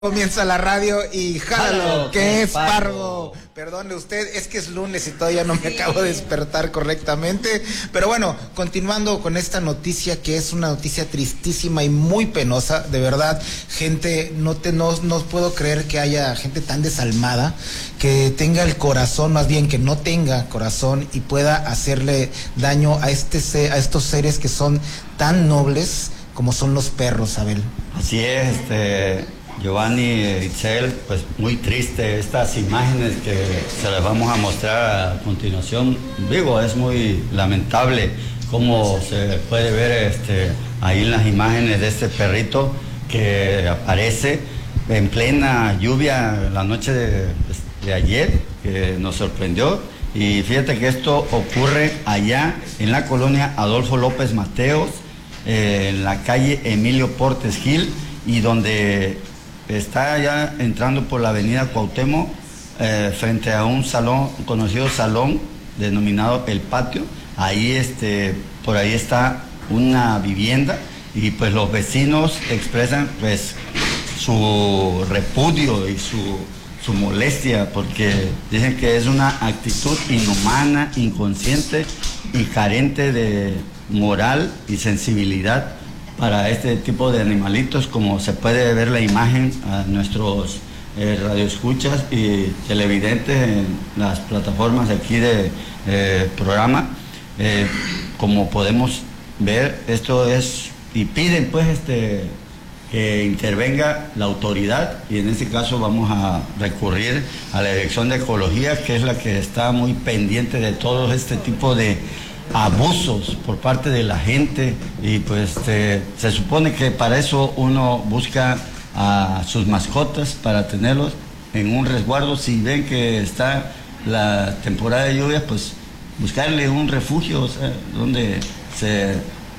Comienza la radio y jálalo, que es Pargo. Perdone usted, es que es lunes y todavía no me acabo de despertar correctamente. Pero bueno, continuando con esta noticia que es una noticia tristísima y muy penosa, de verdad, gente, no puedo creer que haya gente tan desalmada, que tenga el corazón, más bien que no tenga corazón y pueda hacerle daño a estos seres que son tan nobles como son los perros, Abel. Así es, Giovanni, Itzel, pues muy triste estas imágenes que se las vamos a mostrar a continuación. Digo, es muy lamentable cómo se puede ver ahí en las imágenes de este perrito que aparece en plena lluvia la noche de ayer, que nos sorprendió. Y fíjate que esto ocurre allá en la colonia Adolfo López Mateos, en la calle Emilio Portes Gil, y donde está ya entrando por la avenida Cuauhtémoc, frente a un conocido salón denominado El Patio. Ahí por ahí está una vivienda y pues los vecinos expresan pues su repudio y su molestia, porque dicen que es una actitud inhumana, inconsciente y carente de moral y sensibilidad para este tipo de animalitos, como se puede ver la imagen a nuestros radioescuchas y televidentes en las plataformas aquí de programa. Como podemos ver, esto es, y piden pues que intervenga la autoridad, y en este caso vamos a recurrir a la Dirección de Ecología, que es la que está muy pendiente de todo este tipo de abusos por parte de la gente. Y pues se supone que para eso uno busca a sus mascotas, para tenerlos en un resguardo. Si ven que está la temporada de lluvias, pues buscarle un refugio, o sea, donde se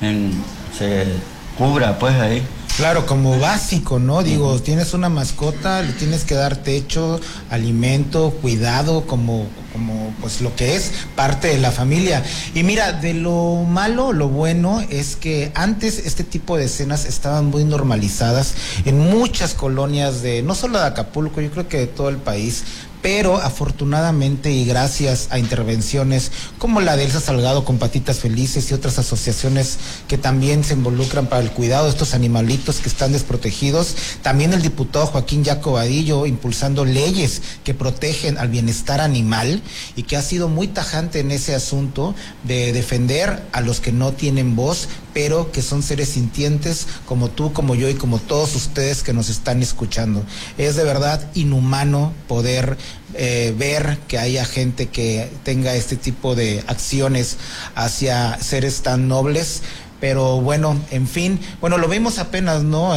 cubra pues ahí. Claro, como básico, ¿no? Digo, tienes una mascota, le tienes que dar techo, alimento, cuidado, como pues lo que es parte de la familia. Y mira, de lo malo, lo bueno es que antes este tipo de escenas estaban muy normalizadas en muchas colonias no solo de Acapulco, yo creo que de todo el país. Pero afortunadamente y gracias a intervenciones como la de Elsa Salgado con Patitas Felices y otras asociaciones que también se involucran para el cuidado de estos animalitos que están desprotegidos, también el diputado Joaquín Yaco Vadillo impulsando leyes que protegen al bienestar animal y que ha sido muy tajante en ese asunto de defender a los que no tienen voz, pero que son seres sintientes como tú, como yo y como todos ustedes que nos están escuchando. Es de verdad inhumano poder ver que haya gente que tenga este tipo de acciones hacia seres tan nobles. Pero bueno, en fin, bueno, lo vimos apenas, ¿no?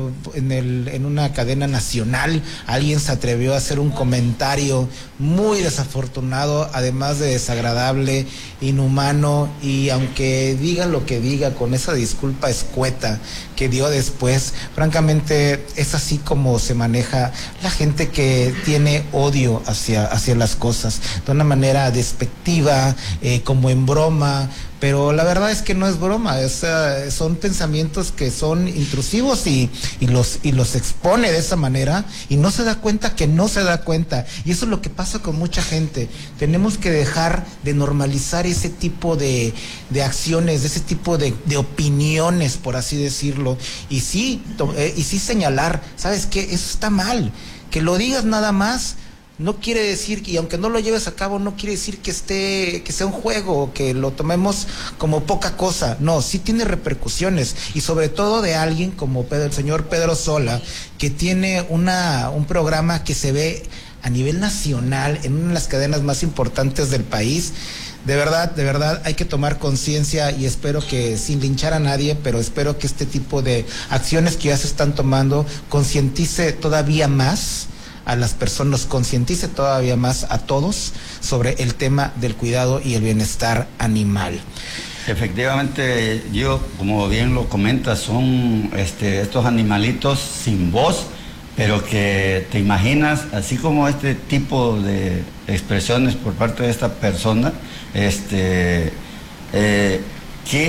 En una cadena nacional, alguien se atrevió a hacer un comentario muy desafortunado, además de desagradable, inhumano, y aunque diga lo que diga con esa disculpa escueta que dio después, francamente es así como se maneja la gente que tiene odio hacia las cosas, de una manera despectiva, como en broma. Pero la verdad es que no es broma, son pensamientos que son intrusivos y los expone de esa manera y no se da cuenta que no se da cuenta. Y eso es lo que pasa con mucha gente. Tenemos que dejar de normalizar ese tipo de acciones, ese tipo de opiniones, por así decirlo. Y sí señalar, ¿sabes qué? Eso está mal. Que lo digas nada más no quiere decir, y aunque no lo lleves a cabo, no quiere decir que sea un juego o que lo tomemos como poca cosa. No, sí tiene repercusiones, y sobre todo de alguien como el señor Pedro Sola, que tiene un programa que se ve a nivel nacional en una de las cadenas más importantes del país. De verdad hay que tomar conciencia, y espero que, sin linchar a nadie, pero espero que este tipo de acciones que ya se están tomando concientice todavía más a las personas, concientice todavía más a todos sobre el tema del cuidado y el bienestar animal. Efectivamente, como bien lo comentas, son estos animalitos sin voz, pero que te imaginas, así como este tipo de expresiones por parte de esta persona, que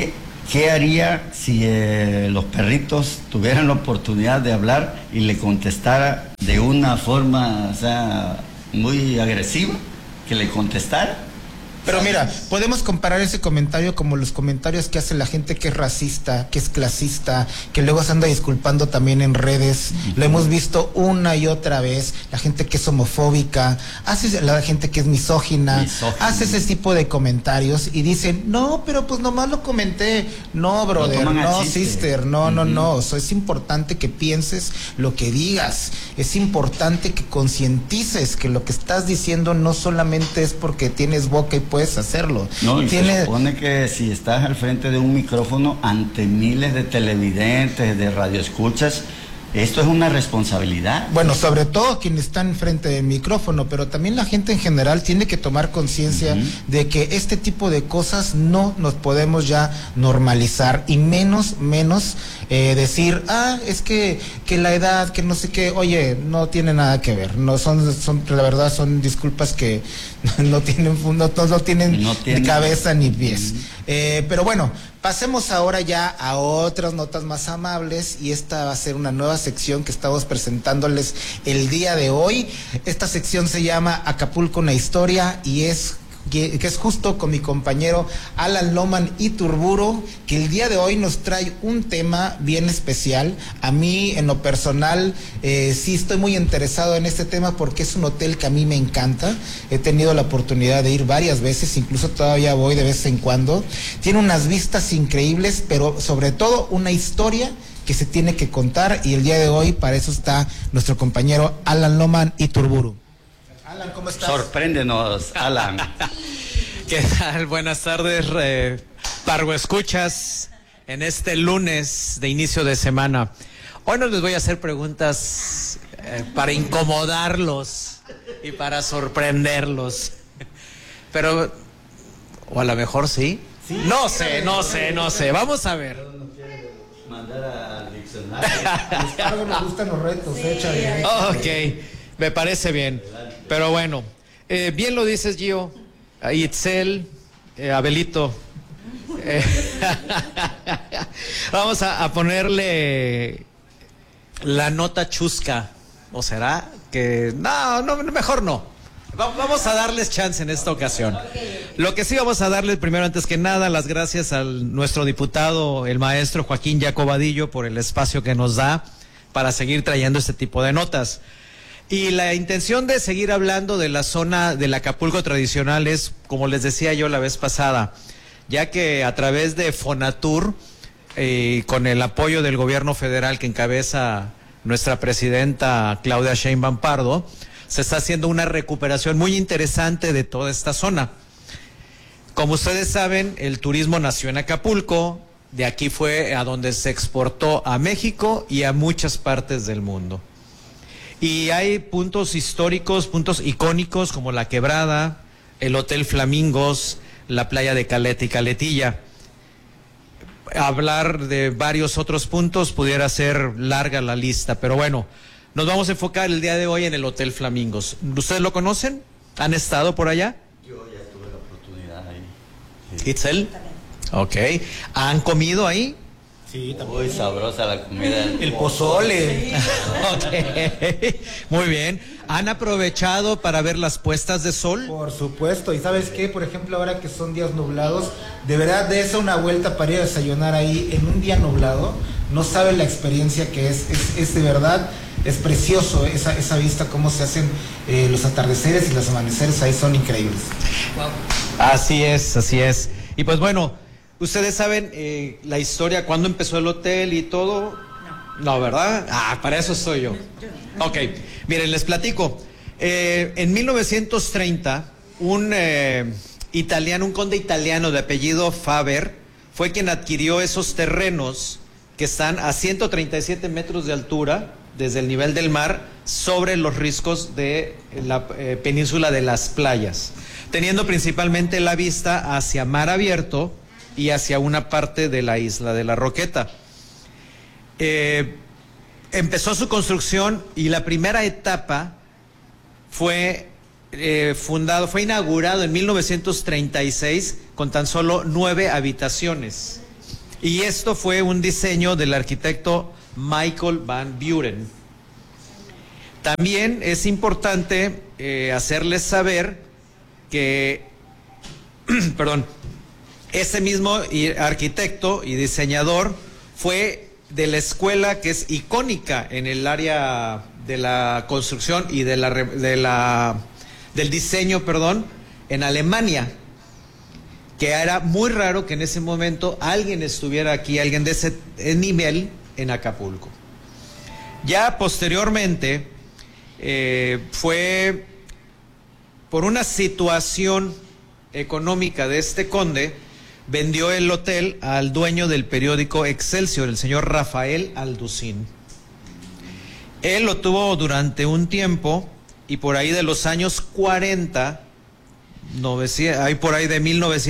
¿qué haría si los perritos tuvieran la oportunidad de hablar y le contestara de una forma, o sea, muy agresiva, que le contestara? Pero mira, podemos comparar ese comentario como los comentarios que hace la gente que es racista, que es clasista, que luego se anda disculpando también en redes. Lo hemos visto una y otra vez. La gente que es homofóbica, la gente que es misógina, hace ese tipo de comentarios y dicen, no, pero pues nomás lo comenté. No, brother, no, sister, no. O sea, es importante que pienses lo que digas. Es importante que concientices que lo que estás diciendo no solamente es porque tienes boca y puedes hacerlo. No, y se supone que si estás al frente de un micrófono ante miles de televidentes, de radioescuchas, esto es una responsabilidad. Bueno, sobre todo quienes están frente del micrófono, pero también la gente en general tiene que tomar conciencia de que este tipo de cosas no nos podemos ya normalizar y menos decir, es que la edad, que no sé qué, oye, no tiene nada que ver. No son la verdad son disculpas que no tienen ni cabeza ni pies. Pero bueno, pasemos ahora ya a otras notas más amables y esta va a ser una nueva sección que estamos presentándoles el día de hoy. Esta sección se llama Acapulco, una historia y que es justo con mi compañero Alan Loman Iturburu, que el día de hoy nos trae un tema bien especial. A mí, en lo personal, sí estoy muy interesado en este tema porque es un hotel que a mí me encanta. He tenido la oportunidad de ir varias veces, incluso todavía voy de vez en cuando. Tiene unas vistas increíbles, pero sobre todo una historia que se tiene que contar, y el día de hoy para eso está nuestro compañero Alan Loman Iturburu. Alan, ¿cómo estás? Sorpréndenos, Alan. ¿Qué tal? Buenas tardes, Pargo Escuchas, en este lunes de inicio de semana. Hoy no les voy a hacer preguntas para incomodarlos y para sorprenderlos, pero, o a lo mejor sí. No sé, vamos a ver. Mandar al diccionario. A los Pargos nos gustan los retos, échale. Ok, me parece bien. Pero bueno, bien lo dices, Gio, Itzel, Abelito. Vamos a ponerle la nota chusca. ¿O será que...? No, mejor no. Vamos a darles chance en esta ocasión. Lo que sí vamos a darles primero, antes que nada, las gracias a nuestro diputado, el maestro Joaquín Jacobadillo, por el espacio que nos da para seguir trayendo este tipo de notas. Y la intención de seguir hablando de la zona del Acapulco tradicional es, como les decía yo la vez pasada, ya que a través de Fonatur, con el apoyo del gobierno federal que encabeza nuestra presidenta Claudia Sheinbaum Pardo, se está haciendo una recuperación muy interesante de toda esta zona. Como ustedes saben, el turismo nació en Acapulco, de aquí fue a donde se exportó a México y a muchas partes del mundo. Y hay puntos históricos, puntos icónicos como la Quebrada, el Hotel Flamingos, la playa de Caleta y Caletilla. Hablar de varios otros puntos pudiera ser larga la lista, pero bueno, nos vamos a enfocar el día de hoy en el Hotel Flamingos. ¿Ustedes lo conocen? ¿Han estado por allá? Yo ya tuve la oportunidad ahí. Sí. ¿Itzel? Ok. ¿Han comido ahí? Sí, también. Muy sabrosa la comida. El pozole. Ok, muy bien. ¿Han aprovechado para ver las puestas de sol? Por supuesto, y ¿sabes qué? Por ejemplo, ahora que son días nublados, de verdad, dése una vuelta para ir a desayunar ahí en un día nublado. No sabe la experiencia que es de verdad, es precioso esa vista, cómo se hacen los atardeceres y los amaneceres ahí son increíbles. Wow. Así es. Y pues bueno, ¿ustedes saben la historia, cuándo empezó el hotel y todo? No, ¿verdad? Para eso soy yo. Ok, miren, les platico. En 1930, un conde italiano de apellido Faber, fue quien adquirió esos terrenos que están a 137 metros de altura desde el nivel del mar sobre los riscos de la península de las Playas, teniendo principalmente la vista hacia mar abierto y hacia una parte de la isla de la Roqueta. Empezó su construcción y la primera etapa fue inaugurado en 1936 con tan solo 9 habitaciones. Y esto fue un diseño del arquitecto Michael Van Buren. También es importante hacerles saber que, perdón, ese mismo arquitecto y diseñador fue de la escuela que es icónica en el área de la construcción y del diseño, en Alemania, que era muy raro que en ese momento alguien estuviera aquí, alguien de ese nivel en Acapulco. Ya posteriormente fue por una situación económica de este conde, vendió el hotel al dueño del periódico Excelsior, el señor Rafael Alducín. Él lo tuvo durante un tiempo y por ahí de los años 40, hay por ahí de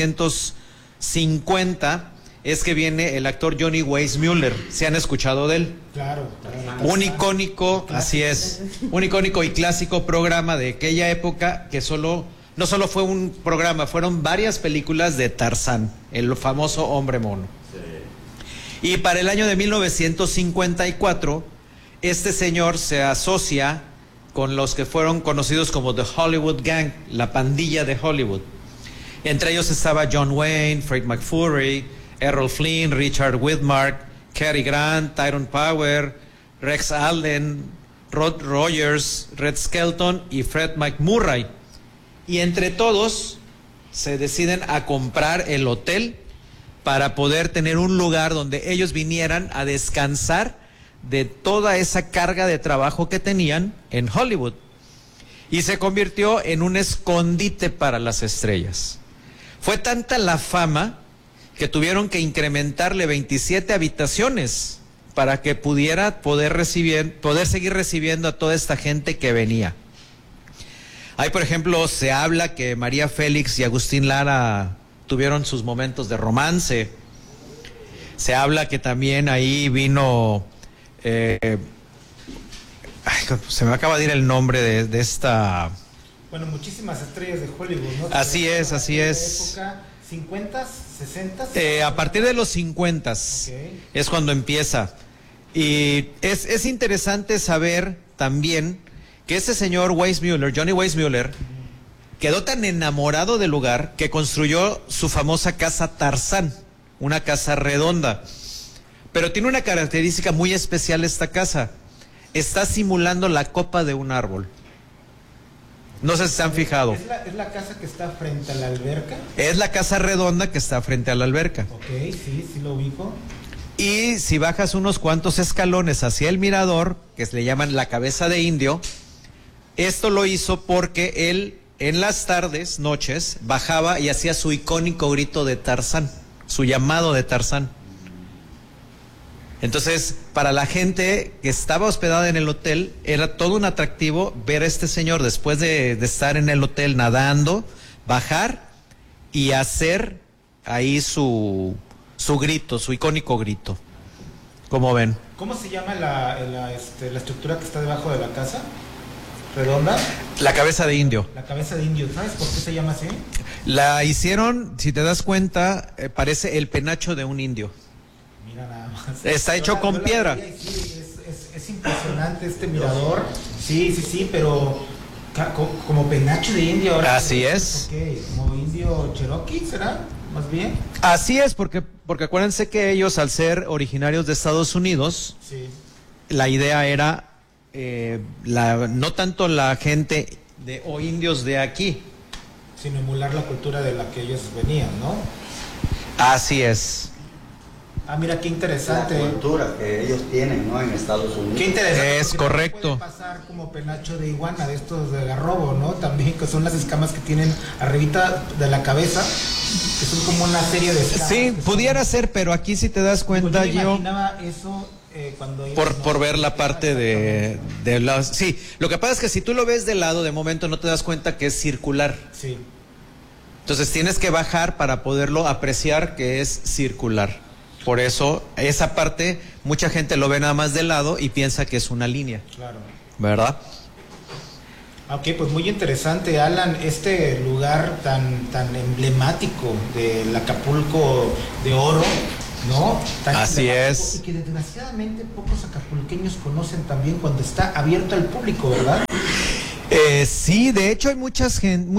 1950, es que viene el actor Johnny Weissmuller. ¿Se han escuchado de él? Claro. Un icónico, así es, un icónico y clásico programa de aquella época que no solo fue un programa, fueron varias películas de Tarzán, el famoso hombre mono. Sí. Y para el año de 1954, este señor se asocia con los que fueron conocidos como The Hollywood Gang, la pandilla de Hollywood. Entre ellos estaba John Wayne, Fred McFurry, Errol Flynn, Richard Widmark, Cary Grant, Tyrone Power, Rex Allen, Rod Rogers, Red Skelton y Fred McMurray. Y entre todos se deciden a comprar el hotel para poder tener un lugar donde ellos vinieran a descansar de toda esa carga de trabajo que tenían en Hollywood. Y se convirtió en un escondite para las estrellas. Fue tanta la fama que tuvieron que incrementarle 27 habitaciones para que poder seguir recibiendo a toda esta gente que venía. Ahí, por ejemplo, se habla que María Félix y Agustín Lara tuvieron sus momentos de romance. Se habla que también ahí vino... se me acaba de ir el nombre de esta... Bueno, muchísimas estrellas de Hollywood, ¿no? Así es. Época, ¿50s, 60s? A partir de los 50s es cuando empieza. Y es interesante saber también que ese señor Weissmuller, Johnny Weissmuller, quedó tan enamorado del lugar que construyó su famosa casa Tarzán, una casa redonda. Pero tiene una característica muy especial esta casa. Está simulando la copa de un árbol. No sé si se han fijado. ¿Es la casa que está frente a la alberca? Es la casa redonda que está frente a la alberca. Ok, sí lo ubico. Y si bajas unos cuantos escalones hacia el mirador, que le llaman la cabeza de indio, esto lo hizo porque él en las tardes, noches, bajaba y hacía su icónico grito de Tarzán, su llamado de Tarzán. Entonces, para la gente que estaba hospedada en el hotel, era todo un atractivo ver a este señor después de estar en el hotel nadando, bajar y hacer ahí su grito, su icónico grito. ¿Cómo ven? ¿Cómo se llama la estructura que está debajo de la casa? ¿Redonda? La cabeza de indio. La cabeza de indio, ¿sabes por qué se llama así? La hicieron, si te das cuenta, parece el penacho de un indio. Mira nada más. Está hecho con piedra. Sí, es impresionante este mirador. Sí, pero como penacho de indio. Ahora, así es. ¿Qué? ¿Como indio cherokee será? Más bien. Así es, porque acuérdense que ellos, al ser originarios de Estados Unidos, sí, la idea era no tanto la gente o indios de aquí, sino emular la cultura de la que ellos venían, ¿no? Así es. Ah, mira, qué interesante. La cultura que ellos tienen, ¿no? En Estados Unidos. Qué interesante. Es correcto. Puede pasar como penacho de iguana, de estos de garrobo, ¿no? También, que son las escamas que tienen arribita de la cabeza, que son como una serie de escamas. Sí, pudiera ser, pero aquí si te das cuenta, pues yo me imaginaba eso cuando por ver la parte de los... Sí, lo que pasa es que si tú lo ves de lado, de momento no te das cuenta que es circular. Sí. Entonces tienes que bajar para poderlo apreciar que es circular. Por eso, esa parte, mucha gente lo ve nada más de lado y piensa que es una línea. Claro. ¿Verdad? Ok, pues muy interesante, Alan, este lugar tan emblemático del Acapulco de oro, ¿no? Así es. Y que desgraciadamente pocos acapulqueños conocen también cuando está abierto al público, ¿verdad? Sí, de hecho hay mucha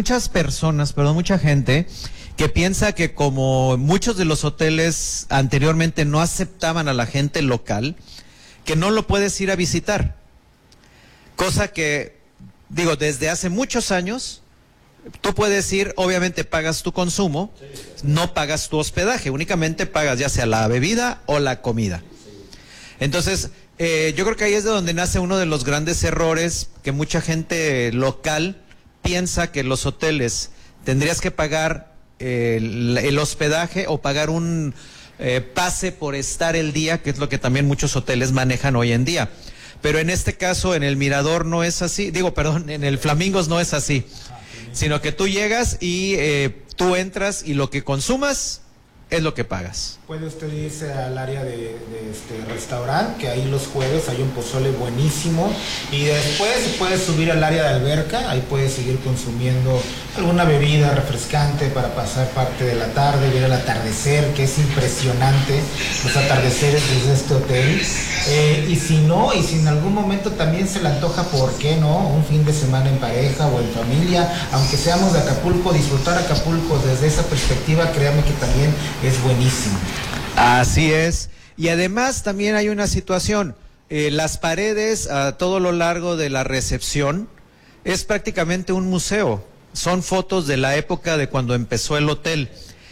gente que piensa que como muchos de los hoteles anteriormente no aceptaban a la gente local, que no lo puedes ir a visitar. Cosa que, digo, desde hace muchos años, tú puedes ir, obviamente pagas tu consumo, no pagas tu hospedaje, únicamente pagas ya sea la bebida o la comida. Entonces, yo creo que ahí es de donde nace uno de los grandes errores, que mucha gente local piensa que los hoteles tendrías que pagar el hospedaje o pagar un pase por estar el día, que es lo que también muchos hoteles manejan hoy en día. Pero en este caso, en el Mirador no es así, en el Flamingos no es así, sino que tú llegas y tú entras y lo que consumas es lo que pagas. Puede usted irse al área de restaurante, que ahí los jueves hay un pozole buenísimo, y después puede subir al área de alberca, ahí puede seguir consumiendo alguna bebida refrescante para pasar parte de la tarde, ver el atardecer, que es impresionante, los atardeceres desde este hotel. Y si en algún momento también se le antoja, ¿por qué no? Un fin de semana en pareja o en familia, aunque seamos de Acapulco, disfrutar Acapulco desde esa perspectiva, créame que también es buenísimo. Así es. Y además también hay una situación, las paredes a todo lo largo de la recepción es prácticamente un museo. Son fotos de la época de cuando empezó el hotel.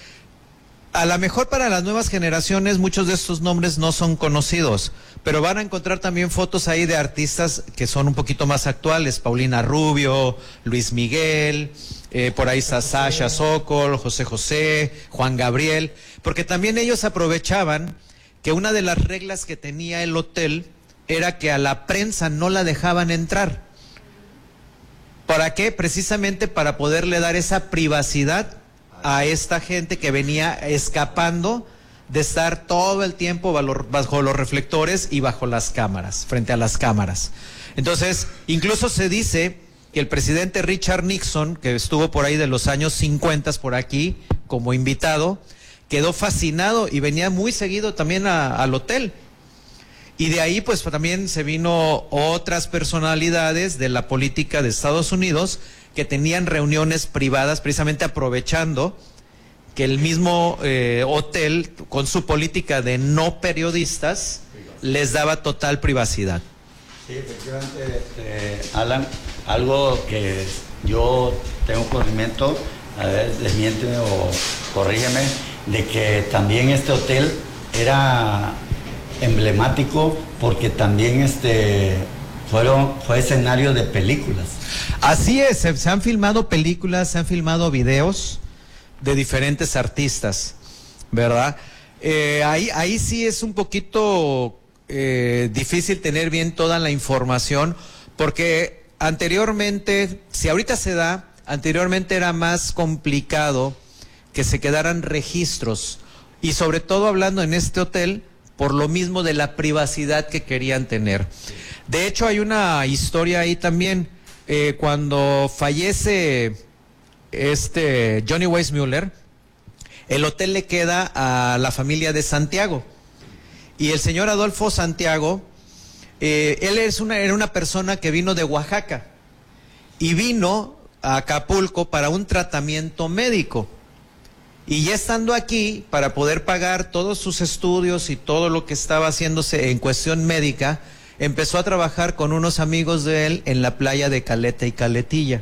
A lo mejor para las nuevas generaciones muchos de estos nombres no son conocidos, pero van a encontrar también fotos ahí de artistas que son un poquito más actuales, Paulina Rubio, Luis Miguel, por ahí está Sasha Sokol, José José, Juan Gabriel, porque también ellos aprovechaban que una de las reglas que tenía el hotel era que a la prensa no la dejaban entrar. ¿Para qué? Precisamente para poderle dar esa privacidad a esta gente que venía escapando de estar todo el tiempo bajo los reflectores y bajo las cámaras, frente a las cámaras. Entonces, incluso se dice que el presidente Richard Nixon, que estuvo por ahí de los años 50 por aquí como invitado, quedó fascinado y venía muy seguido también al hotel. Y de ahí pues también se vino otras personalidades de la política de Estados Unidos que tenían reuniones privadas precisamente aprovechando que el mismo hotel con su política de no periodistas les daba total privacidad. Sí, efectivamente, Alan, algo que yo tengo conocimiento, a ver, desmiénteme o corrígeme, de que también este hotel era emblemático porque también fue escenario de películas. Así es, se han filmado películas, se han filmado videos de diferentes artistas, ¿verdad? Ahí sí es un poquito difícil tener bien toda la información, porque anteriormente, si ahorita se da, anteriormente era más complicado que se quedaran registros, y sobre todo hablando en este hotel, por lo mismo de la privacidad que querían tener. De hecho, hay una historia ahí también, cuando fallece Johnny Weissmuller, el hotel le queda a la familia de Santiago, y el señor Adolfo Santiago, él era una persona que vino de Oaxaca, y vino a Acapulco para un tratamiento médico. Y ya estando aquí, para poder pagar todos sus estudios y todo lo que estaba haciéndose en cuestión médica, empezó a trabajar con unos amigos de él en la playa de Caleta y Caletilla.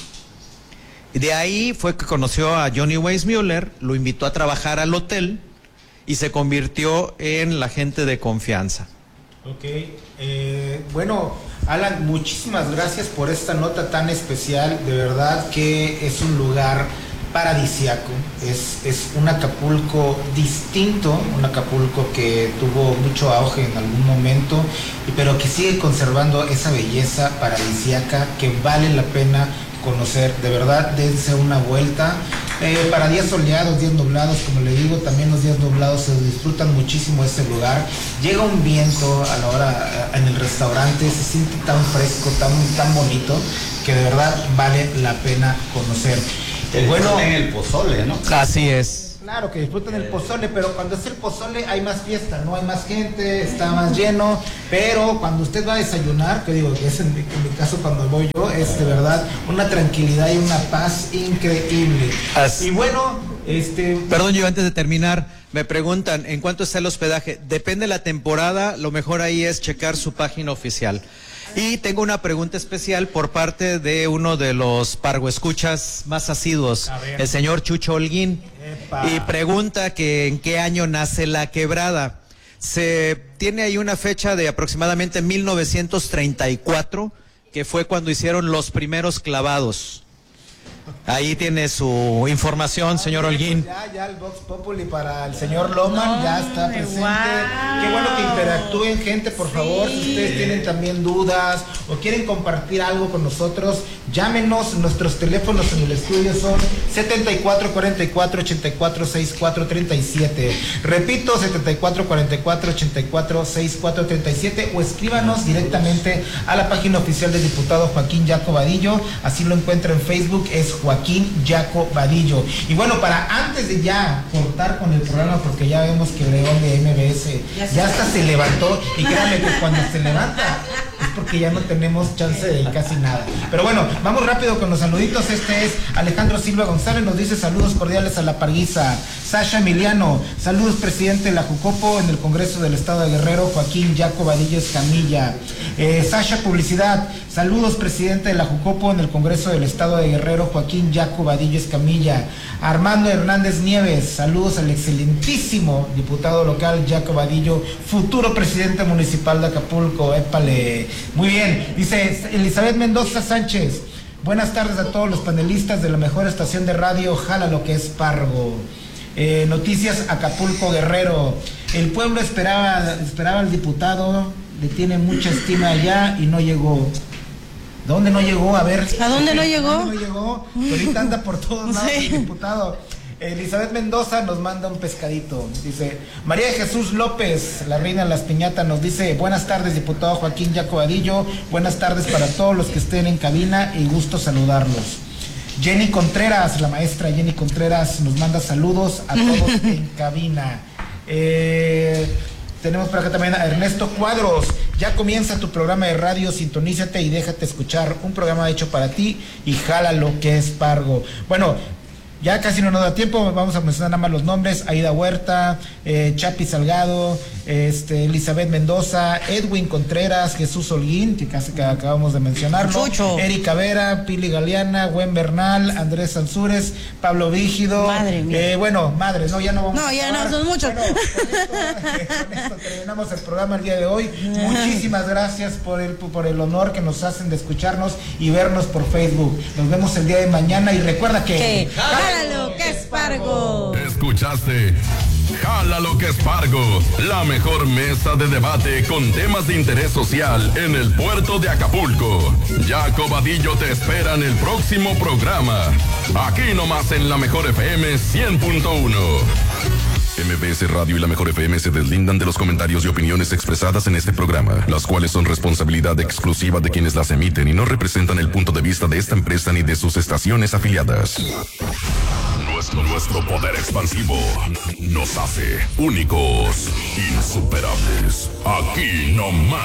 Y de ahí fue que conoció a Johnny Weissmuller, lo invitó a trabajar al hotel y se convirtió en la gente de confianza. Ok, bueno, Alan, muchísimas gracias por esta nota tan especial. De verdad que es un lugar paradisiaco, es un Acapulco distinto, un Acapulco que tuvo mucho auge en algún momento, pero que sigue conservando esa belleza paradisiaca que vale la pena conocer. De verdad, dense una vuelta. Para días soleados, días nublados, como le digo, también los días nublados se disfrutan muchísimo este lugar. Llega un viento a la hora en el restaurante, se siente tan fresco, tan bonito, que de verdad vale la pena conocer. Bueno, en el pozole, ¿no? Así es. Claro, que disfruten el pozole, pero cuando es el pozole hay más fiesta, ¿no? Hay más gente, está más lleno, pero cuando usted va a desayunar, que digo, que es en mi caso cuando voy yo, es de verdad una tranquilidad y una paz increíble. Y bueno, Perdón, yo antes de terminar, me preguntan, ¿en cuánto está el hospedaje? Depende de la temporada, lo mejor ahí es checar su página oficial. Y tengo una pregunta especial por parte de uno de los pargoescuchas más asiduos, el señor Chucho Holguín. Epa. Y pregunta que en qué año nace La Quebrada. Se tiene ahí una fecha de aproximadamente 1934, que fue cuando hicieron los primeros clavados. Ahí tiene su información, señor Holguín. Pues ya el Vox Populi para el señor Loman ya está presente. Qué bueno que interactúen, gente, por favor. Si ustedes tienen también dudas o quieren compartir algo con nosotros, llámenos. Nuestros teléfonos en el estudio son 7444-846437. Repito, 7444-846437, o escríbanos directamente a la página oficial del diputado Joaquín Yaco Vadillo. Así lo encuentra en Facebook, es Joaquín Yaco Vadillo. Y bueno, para antes de ya cortar con el programa, porque ya vemos que León de MBS ya hasta se levantó, y créanme que cuando se levanta es porque ya no tenemos chance de casi nada. Pero bueno, vamos rápido con los saluditos. Este es Alejandro Silva González, nos dice saludos cordiales a La Parguiza. Sasha Emiliano, saludos presidente de la Jucopo en el Congreso del Estado de Guerrero, Joaquín Yaco Vadillo Escamilla. Sasha Publicidad, saludos presidente de la Jucopo en el Congreso del Estado de Guerrero, Joaquín Yaco Vadillo Escamilla. Armando Hernández Nieves, saludos al excelentísimo diputado local Yaco Vadillo, futuro presidente municipal de Acapulco. Épale, muy bien. Dice Elizabeth Mendoza Sánchez, buenas tardes a todos los panelistas de la mejor estación de radio, Jala lo que es Pargo. Noticias Acapulco Guerrero, el pueblo esperaba al diputado, le tiene mucha estima allá y no llegó. ¿Dónde no llegó? A ver. ¿A dónde no llegó? ¿Dónde no llegó? Ahorita anda por todos lados el diputado. Elizabeth Mendoza nos manda un pescadito. Dice, María de Jesús López, la reina de las piñatas, nos dice, buenas tardes, diputado Joaquín Yaco Vadillo. Buenas tardes para todos los que estén en cabina y gusto saludarlos. Jenny Contreras, la maestra Jenny Contreras, nos manda saludos a todos en cabina. Tenemos por acá también a Ernesto Cuadros. Ya comienza tu programa de radio, sintonízate y déjate escuchar. Un programa hecho para ti y jala lo que es Pargo. Bueno, ya casi no nos da tiempo, vamos a mencionar nada más los nombres: Aida Huerta, Chapi Salgado, Elizabeth Mendoza, Edwin Contreras, Jesús Holguín, que casi que acabamos de mencionarlo, Chucho. Erika Vera, Pili Galeana, Gwen Bernal, Andrés Sansúrez, Pablo Vígido. Madre mía. Bueno, madre, no, ya no vamos No, ya no son muchos. Bueno, con esto terminamos el programa el día de hoy. Muchísimas gracias por el honor que nos hacen de escucharnos y vernos por Facebook. Nos vemos el día de mañana y recuerda que... ¡Jálalo que es Pargo! Escuchaste Jala lo que es Pargo, la mejor mesa de debate con temas de interés social en el puerto de Acapulco. Yaco Vadillo te espera en el próximo programa. Aquí nomás en la Mejor FM 100.1. MBS Radio y la Mejor FM se deslindan de los comentarios y opiniones expresadas en este programa, las cuales son responsabilidad exclusiva de quienes las emiten y no representan el punto de vista de esta empresa ni de sus estaciones afiliadas. Nuestro poder expansivo nos hace únicos, insuperables. Aquí nomás,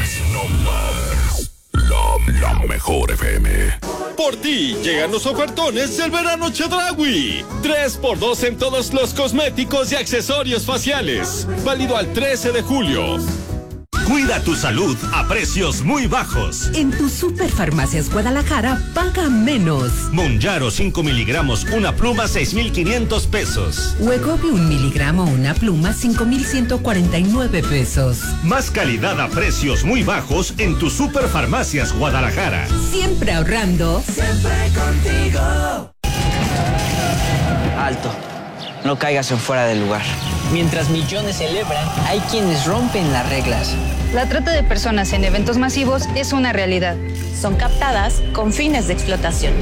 la Mejor FM. Por ti llegan los ofertones del verano Chedraui. 3x2 en todos los cosméticos y accesorios faciales. Válido al 13 de julio. Cuida tu salud a precios muy bajos. En tu Superfarmacias Guadalajara, paga menos. Monjaro 5 miligramos, una pluma, 6,500 pesos. Wegovy 1 miligramo, una pluma, 5,149 pesos. Más calidad a precios muy bajos en tu Superfarmacias Guadalajara. Siempre ahorrando. Siempre contigo. Alto. No caigas en fuera del lugar. Mientras millones celebran, hay quienes rompen las reglas. La trata de personas en eventos masivos es una realidad. Son captadas con fines de explotación.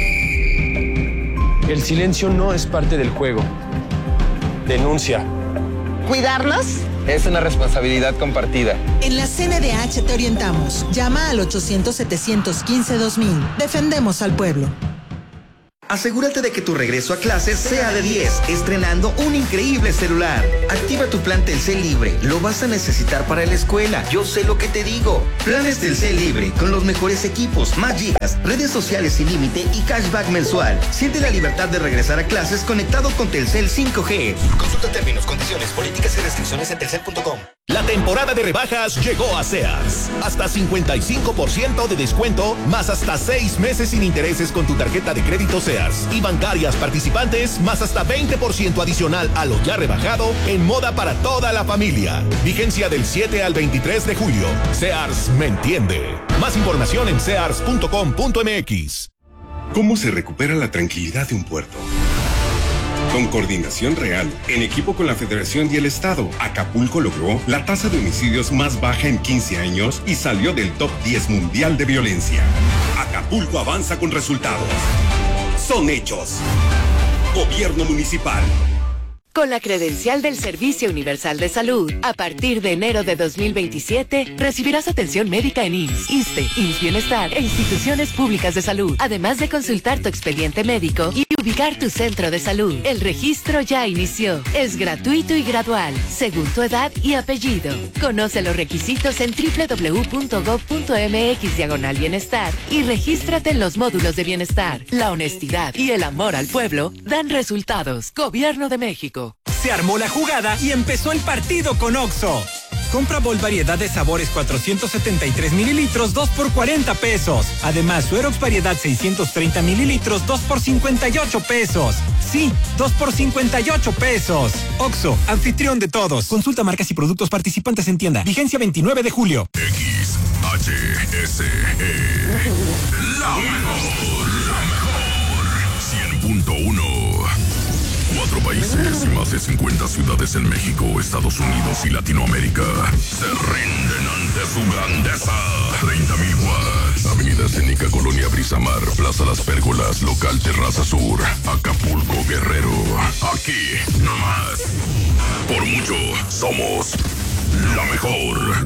El silencio no es parte del juego. Denuncia. ¿Cuidarnos? Es una responsabilidad compartida. En la CNDH te orientamos. Llama al 800-715-2000. Defendemos al pueblo. Asegúrate de que tu regreso a clases sea de 10, estrenando un increíble celular. Activa tu plan Telcel Libre, lo vas a necesitar para la escuela. Yo sé lo que te digo. Planes Telcel Libre, con los mejores equipos, más gigas, redes sociales sin límite y cashback mensual. Siente la libertad de regresar a clases conectado con Telcel 5G. Consulta términos, condiciones, políticas y restricciones en telcel.com. La temporada de rebajas llegó a Sears. Hasta 55% de descuento, más hasta 6 meses sin intereses con tu tarjeta de crédito Sears. Y bancarias participantes, más hasta 20% adicional a lo ya rebajado en moda para toda la familia. Vigencia del 7 al 23 de julio. Sears me entiende. Más información en sears.com.mx. ¿Cómo se recupera la tranquilidad de un puerto? Con coordinación real, en equipo con la Federación y el Estado, Acapulco logró la tasa de homicidios más baja en 15 años y salió del top 10 mundial de violencia. Acapulco avanza con resultados. Son hechos. Gobierno municipal. Con la credencial del Servicio Universal de Salud, a partir de enero de 2027, recibirás atención médica en IMSS, ISSSTE, IMSS Bienestar e instituciones públicas de salud, además de consultar tu expediente médico y ubicar tu centro de salud. El registro ya inició. Es gratuito y gradual, según tu edad y apellido. Conoce los requisitos en www.gov.mx/bienestar y regístrate en los módulos de bienestar. La honestidad y el amor al pueblo dan resultados. Gobierno de México. Se armó la jugada y empezó el partido con Oxxo. Compra Bol variedad de sabores 473 mililitros, 2 por 40 pesos. Además, Suerox variedad 630 mililitros, 2 por 58 pesos. Sí, 2 por 58 pesos. Oxxo, anfitrión de todos. Consulta marcas y productos participantes en tienda. Vigencia 29 de julio. XHSE. La mejor. 100.1. 4 países y más de 50 ciudades en México, Estados Unidos y Latinoamérica se rinden ante su grandeza. 30,000 watts. Avenida Escénica, Colonia Brisamar, Plaza Las Pérgolas, Local Terraza Sur, Acapulco, Guerrero. Aquí, nomás. Por mucho, somos la mejor.